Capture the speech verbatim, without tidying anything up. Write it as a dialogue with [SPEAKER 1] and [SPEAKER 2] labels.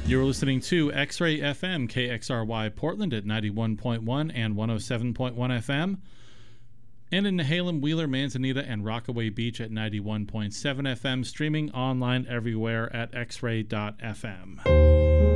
[SPEAKER 1] You're listening to X-Ray F M, K X R Y Portland at ninety-one point one and one oh seven point one F M. And in Nehalem, Wheeler, Manzanita, and Rockaway Beach at ninety-one point seven F M. Streaming online everywhere at x ray dot f m.